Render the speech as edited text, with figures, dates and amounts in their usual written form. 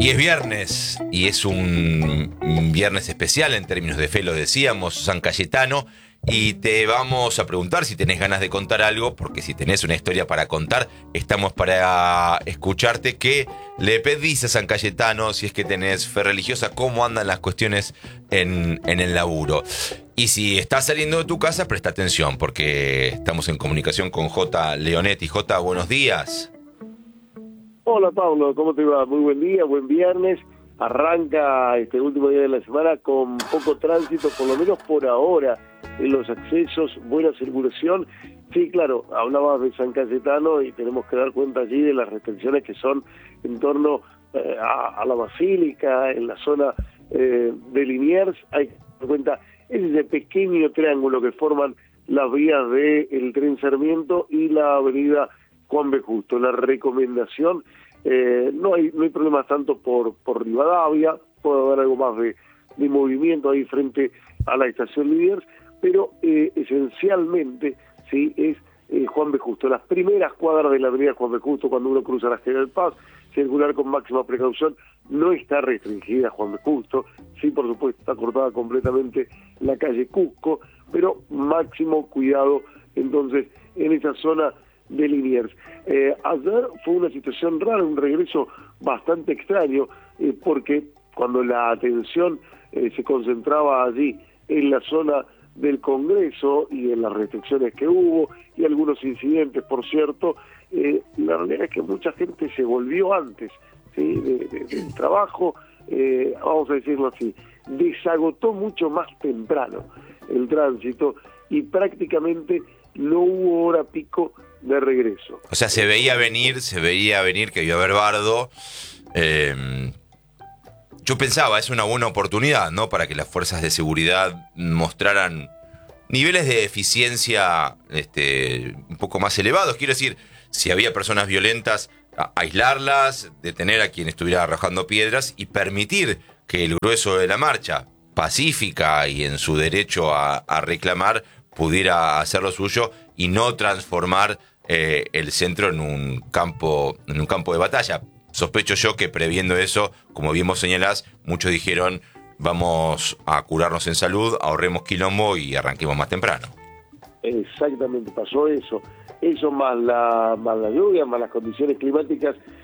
Y es viernes, y es un viernes especial en términos de fe, lo decíamos, San Cayetano, y te vamos a preguntar si tenés ganas de contar algo, porque si tenés una historia para contar, estamos para escucharte. ¿Qué le pedís a San Cayetano si es que tenés fe religiosa? ¿Cómo andan las cuestiones en el laburo? Y si estás saliendo de tu casa, presta atención, porque estamos en comunicación con J. Leonetti. J, buenos días. Hola Pablo, ¿cómo te va? Muy buen día, buen viernes. Arranca este último día de la semana con poco tránsito, por lo menos por ahora, en los accesos, buena circulación. Sí, claro, hablabas de San Cayetano y tenemos que dar cuenta allí de las restricciones que son en torno a la Basílica, en la zona de Liniers. Hay que dar cuenta, es ese pequeño triángulo que forman las vías del Tren Sarmiento y la avenida Juan B. Justo. La recomendación, no hay problemas tanto por Rivadavia, puede haber algo más de movimiento ahí frente a la estación Liniers, pero esencialmente sí es Juan B. Justo. Las primeras cuadras de la avenida Juan B. Justo, cuando uno cruza la General Paz, circular con máxima precaución. No está restringida Juan B. Justo, sí, por supuesto, está cortada completamente la calle Cusco, pero máximo cuidado entonces en esa zona de Liniers. Ayer fue una situación rara, un regreso bastante extraño, porque cuando la atención se concentraba allí en la zona del Congreso y en las restricciones que hubo y algunos incidentes, por cierto, la realidad es que mucha gente se volvió antes, ¿sí? del trabajo, vamos a decirlo así, desagotó mucho más temprano el tránsito y prácticamente no hubo hora pico de regreso. O sea, se veía venir que iba a haber bardo. Yo pensaba, es una buena oportunidad, ¿no? Para que las fuerzas de seguridad mostraran niveles de eficiencia un poco más elevados. Quiero decir, si había personas violentas, aislarlas, detener a quien estuviera arrojando piedras y permitir que el grueso de la marcha, pacífica y en su derecho a reclamar, pudiera hacer lo suyo y no transformar el centro en un campo de batalla. Sospecho yo que previendo eso, como bien vos señalás, muchos dijeron vamos a curarnos en salud, ahorremos quilombo y arranquemos más temprano. Exactamente, pasó eso. Eso más la lluvia, más las condiciones climáticas